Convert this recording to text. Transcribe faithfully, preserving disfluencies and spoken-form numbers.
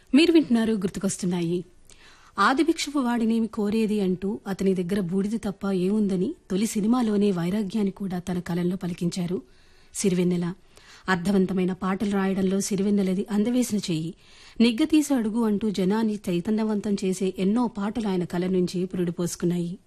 మీరు వింటున్నారు గుర్తుకొస్తున్నాయి. ఆదిభిక్షపు వాడినేమి కోరేది అంటూ అతని దగ్గర బూడిది తప్ప ఏముందని తొలి సినిమాలోనే వైరాగ్యాన్ని కూడా తన కలంలో పలికించారు సిరివెన్నెల. అర్థవంతమైన పాటలు రాయడంలో సిరివెన్నెలది అందవేసిన చెయ్యి. నిగ్గతీసి అడుగు అంటూ జనాన్ని చైతన్యవంతం చేసే ఎన్నో పాటలు ఆయన కలం నుంచి పురుడు పోసుకున్నాయి.